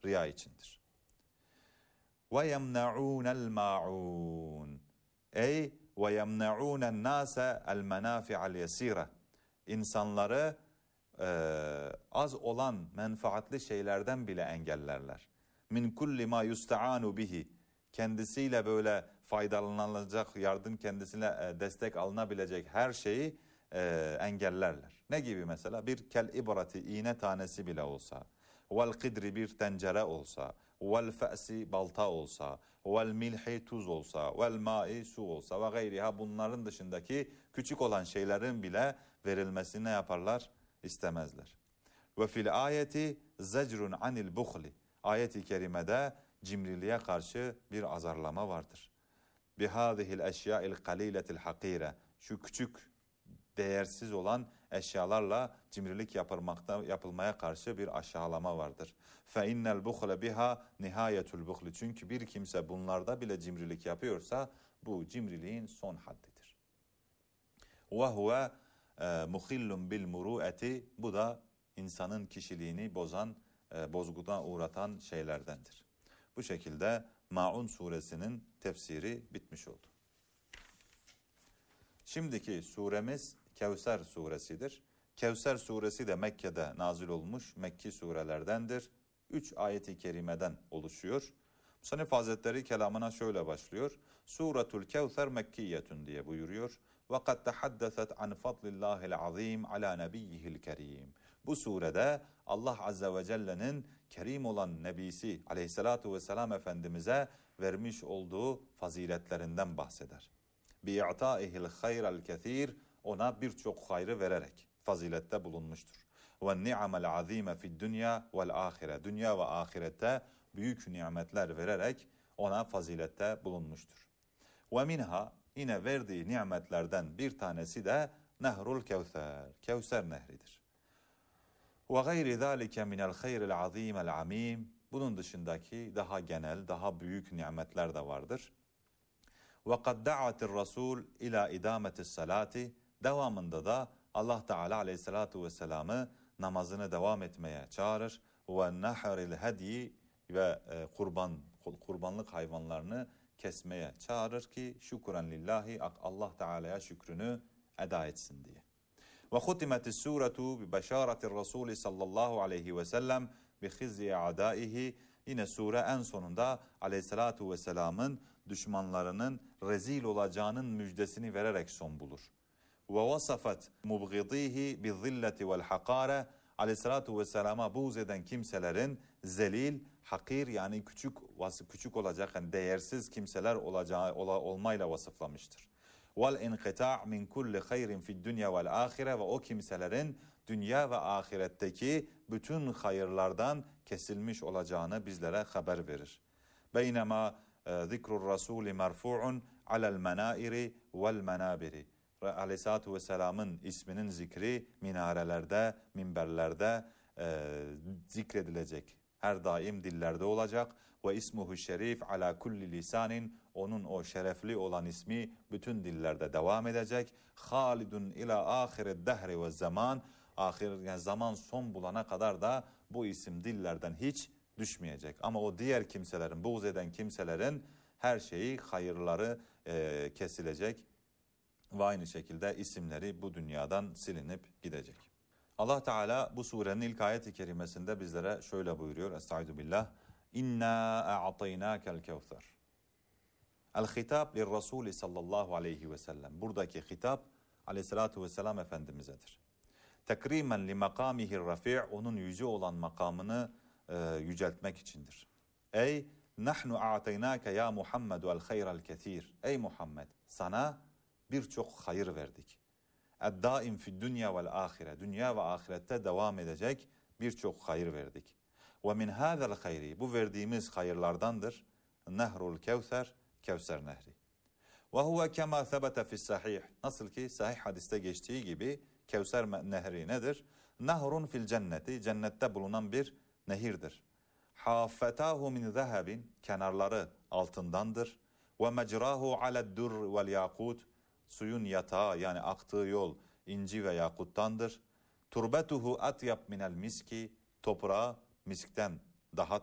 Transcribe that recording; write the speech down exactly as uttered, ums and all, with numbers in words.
riya içindir. Ve yemna'ûnel ma'ûn. Ey ve yemna'ûnen nâse el menâfi'al yesîre. İnsanları e, az olan menfaatli şeylerden bile engellerler. Min kulli ma yusta'anu bihi. Kendisiyle böyle faydalanılacak, yardım kendisine e, destek alınabilecek her şeyi e, engellerler. Ne gibi mesela? Bir kel ibrati, iğne tanesi bile olsa, vel kidri bir tencere olsa, vel fe'si balta olsa, vel milhi tuz olsa, vel mai su olsa ve gayriha, bunların dışındaki küçük olan şeylerin bile verilmesini ne yaparlar? İstemezler. Ve fil ayeti zecrun anil bukhli. Ayet-i kerimede cimriliğe karşı bir azarlama vardır. Bihâzihil eşyâil kalîletil hakîre. Şu küçük, değersiz olan eşyalarla cimrilik yapılmakta, yapılmaya karşı bir aşağılama vardır. Fe innel buhle biha nihayetul buhli. Çünkü bir kimse bunlarda bile cimrilik yapıyorsa bu cimriliğin son haddidir. Ve huve muhillun bil muru'eti. Bu da insanın kişiliğini bozan, e, bozguna uğratan şeylerdendir. Bu şekilde Maun suresinin tefsiri bitmiş oldu. Şimdiki suremiz Kevser suresidir. Kevser suresi de Mekke'de nazil olmuş Mekki surelerdendir. Üç ayet-i kerimeden oluşuyor. Musannif Hazretleri kelamına şöyle başlıyor. Suratul Kevser Mekkiyetun diye buyuruyor. Ve kad tehaddeset an fadlillahil azim ala nebiyyihil kerim. Bu surede Allah Azze ve Celle'nin kerim olan Nebisi Aleyhisselatu Vesselam Efendimiz'e vermiş olduğu faziletlerinden bahseder. Bi'atâihil hayral kethîr, ona birçok hayrı vererek fazilette bulunmuştur. Ve ni'amel azîme fid dünya vel ahire, dünya ve ahirette büyük nimetler vererek ona fazilette bulunmuştur. Ve minha, yine verdiği nimetlerden bir tanesi de Nehrul Kevser, Kevser nehridir. Ve gayri zâlike minel hayril azîmel amîm, bunun dışındaki daha genel, daha büyük nimetler de vardır. Ve kad da'atir Rasul ila idametis salati, devamında da Allah Teala Aleyhissalatu vesselam'ı namazını devam etmeye çağırır. Ve nahril hediyi, ve e, kurban kurbanlık hayvanlarını kesmeye çağırır ki şükran lillahi, Allah Teala'ya şükrünü eda etsin diye. Ve hutimetis suretu bi beşaratir Rasul sallallahu aleyhi ve sellem bi khizyi adaihi. Yine sure en sonunda Aleyhissalatu vesselam'ın düşmanlarının rezil olacağının müjdesini vererek son bulur. Ve vasafat mubghidihi bi zilleti vel hakare. Aleyhissalatu vesselama buğz eden kimselerin zelil, hakir, yani küçük küçük olacak, yani değersiz kimseler olacağı olmayla vasıflamıştır. Vel inqita' min kulli hayrin fid dunya vel ahire, ve o kimselerin dünya ve ahiretteki bütün hayırlardan kesilmiş olacağını bizlere haber verir. Beynema zikrur rasuli merfu'un alel menairi vel menabiri. Aleyhissalatu vesselam'ın isminin zikri minarelerde, minberlerde e, zikredilecek. Her daim dillerde olacak. Ve ismuhu şerif ala kulli lisanin, onun o şerefli olan ismi bütün dillerde devam edecek. Halidun ila ahiret dehri ve zaman, ahir, yani zaman son bulana kadar da bu isim dillerden hiç düşmeyecek. Ama o diğer kimselerin, buğz eden kimselerin her şeyi, hayırları e, kesilecek. Ve aynı şekilde isimleri bu dünyadan silinip gidecek. Allah Teala bu surenin ilk ayet-i kerimesinde bizlere şöyle buyuruyor. Estaizu billah. İnna a'taynâkel kevser. El-hitap lir-rasûli sallallahu aleyhi ve sellem. Buradaki hitap Aleyhissalatu vesselam Efendimiz'edir. Tekrimen li makamihir rafi', onun yüce olan makamını e, yüceltmek içindir. Ey nahnu a'taynâke ya Muhammedu el hayral kethîr. Ey Muhammed, sana birçok hayır verdik. Eddaim fi dünya vel ahire, dünya ve ahirette devam edecek birçok hayır verdik. Ve min hâzel hayri, bu verdiğimiz hayırlardandır Nehrul Kevser, Kevser nehri. Ve huve kema sebete fis sahih, nasıl ki sahih hadiste geçtiği gibi Kevser nehri nedir? Nehrun fil cenneti, cennette bulunan bir nehirdir. Haffetahu min zehebin, kenarları altındandır. Ve mecrahu aled dur vel yakut, suyun yatağı, yani aktığı yol inci ve yakuttandır. Turbetuhu atyab minel miski, toprağı miskten daha